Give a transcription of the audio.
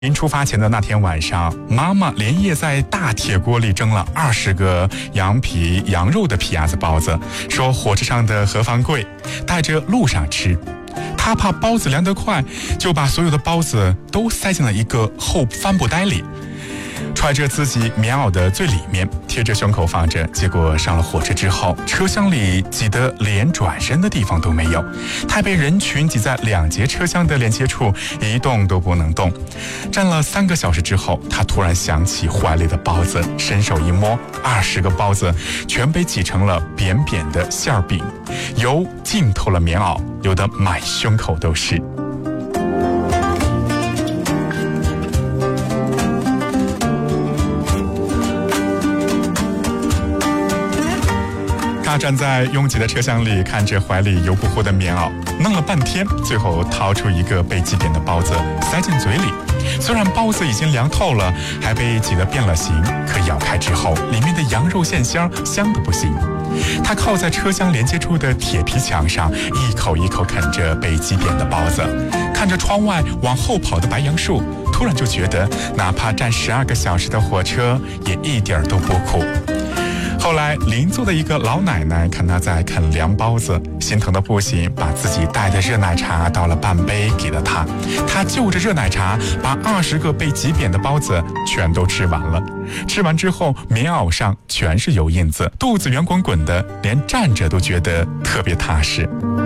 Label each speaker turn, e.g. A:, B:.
A: 临出发前的那天晚上，妈妈连夜在大铁锅里蒸了20个羊皮、羊肉的皮鸭子包子，说火车上的盒饭贵，带着路上吃。她怕包子凉得快，就把所有的包子都塞进了一个厚帆布袋里，揣着自己棉袄的最里面，贴着胸口放着。结果上了火车之后，车厢里挤得连转身的地方都没有，他被人群挤在2节车厢的连接处，一动都不能动。站了3个小时之后，他突然想起怀里的包子，伸手一摸，20个包子全被挤成了扁扁的馅儿饼，油浸透了棉袄，流得满胸口都是。他站在拥挤的车厢里，看着怀里油乎乎的棉袄，弄了半天，最后掏出一个被挤扁的包子塞进嘴里。虽然包子已经凉透了，还被挤得变了形，可咬开之后，里面的羊肉馅香得不行。他靠在车厢连接处的铁皮墙上，一口一口啃着被挤扁的包子，看着窗外往后跑的白杨树，突然就觉得哪怕站12个小时的火车也一点都不苦。后来邻座的一个老奶奶看他在啃凉包子，心疼的不行，把自己带的热奶茶倒了半杯给了他。他就着热奶茶把20个被挤扁的包子全都吃完了。吃完之后，棉袄上全是油印子，肚子圆滚滚的，连站着都觉得特别踏实。